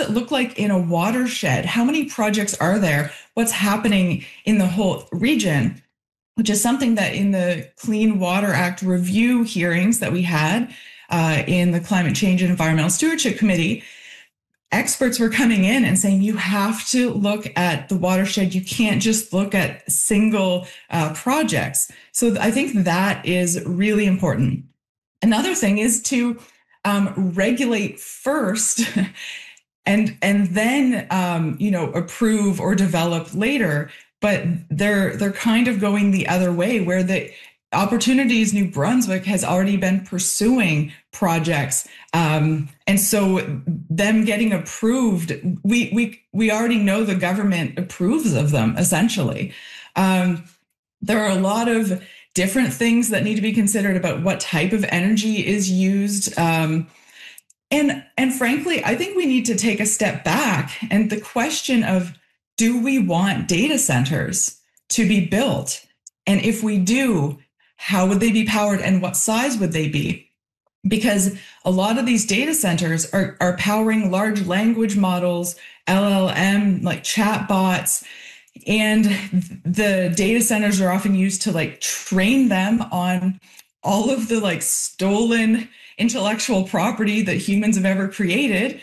it look like in a watershed? How many projects are there? What's happening in the whole region? Which is something that in the Clean Water Act review hearings that we had in the Climate Change and Environmental Stewardship Committee, experts were coming in and saying you have to look at the watershed. You can't just look at single projects. So I think that is really important. Another thing is to regulate first and then approve or develop later. But they're kind of going the other way, where the Opportunities New Brunswick has already been pursuing projects, and so them getting approved, we already know the government approves of them. Essentially, there are a lot of different things that need to be considered about what type of energy is used. And frankly, I think we need to take a step back, and the question of, do we want data centers to be built? And if we do, how would they be powered and what size would they be? Because a lot of these data centers are powering large language models, LLM, like chatbots, and the data centers are often used to train them on all of the stolen intellectual property that humans have ever created.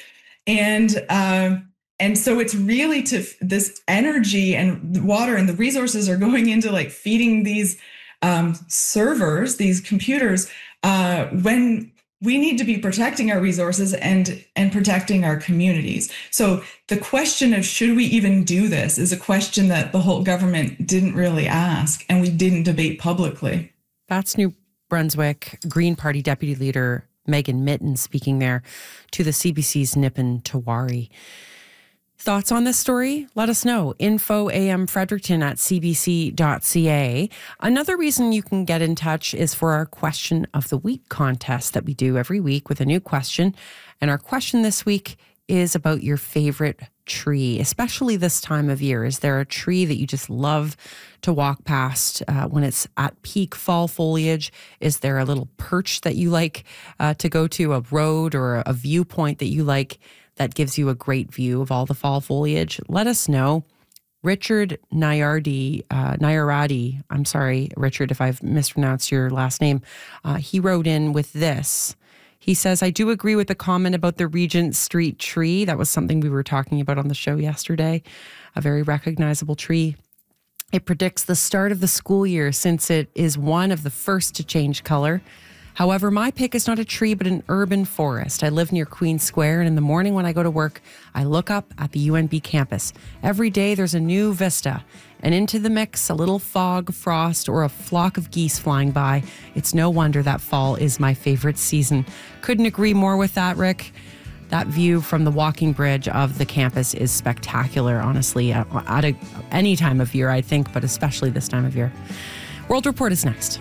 And so it's really to this energy and water and the resources are going into feeding these servers, these computers, when we need to be protecting our resources and protecting our communities. So the question of should we even do this is a question that the whole government didn't really ask and we didn't debate publicly. That's New Brunswick Green Party Deputy Leader Megan Mitton speaking there to the CBC's Nipun Tiwari. Thoughts on this story? Let us know. Info AM Fredericton at cbc.ca. Another reason you can get in touch is for our Question of the Week contest that we do every week with a new question. And our question this week is about your favorite tree, especially this time of year. Is there a tree that you just love to walk past when it's at peak fall foliage? Is there a little perch that you like to go to, a road or a viewpoint that you like that gives you a great view of all the fall foliage? Let us know. Richard Nayardi, I'm sorry, Richard, if I've mispronounced your last name. He wrote in with this. He says, I do agree with the comment about the Regent Street tree. That was something we were talking about on the show yesterday. A very recognizable tree. It predicts the start of the school year since it is one of the first to change color. However, my pick is not a tree, but an urban forest. I live near Queen Square, and in the morning when I go to work, I look up at the UNB campus. Every day there's a new vista, and into the mix, a little fog, frost, or a flock of geese flying by. It's no wonder that fall is my favorite season. Couldn't agree more with that, Rick. That view from the walking bridge of the campus is spectacular, honestly, at any time of year, I think, but especially this time of year. World Report is next.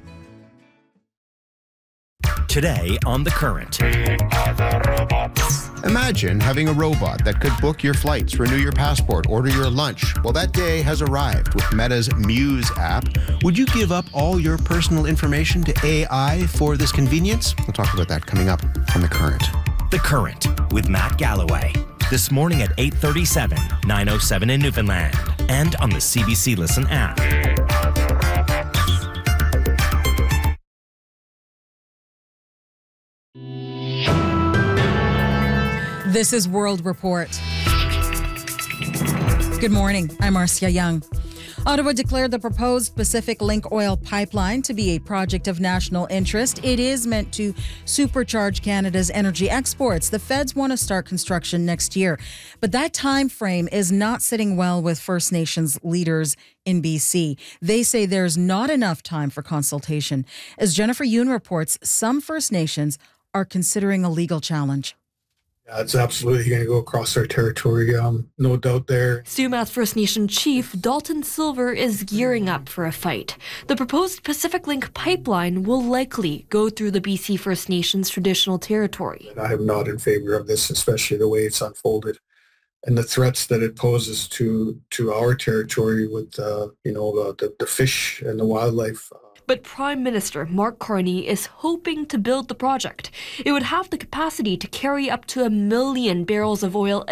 Today on The Current. Imagine having a robot that could book your flights, renew your passport, order your lunch. Well, that day has arrived with Meta's Muse app. Would you give up all your personal information to AI for this convenience? We'll talk about that coming up on The Current. The Current with Matt Galloway. This morning at 8:37, 9:07 in Newfoundland. And on the CBC Listen app. This is World Report. Good morning. I'm Marcia Young. Ottawa declared the proposed Pacific Link oil pipeline to be a project of national interest. It is meant to supercharge Canada's energy exports. The feds want to start construction next year, but that time frame is not sitting well with First Nations leaders in BC. They say there's not enough time for consultation. As Jennifer Yoon reports, some First Nations are considering a legal challenge. Yeah, it's absolutely going to go across our territory. No doubt there. Sumas First Nation Chief Dalton Silver is gearing up for a fight. The proposed Pacific Link pipeline will likely go through the BC First Nations traditional territory. I am not in favor of this, especially the way it's unfolded and the threats that it poses to our territory with the fish and the wildlife. But Prime Minister Mark Carney is hoping to build the project. It would have the capacity to carry up to 1 million barrels of oil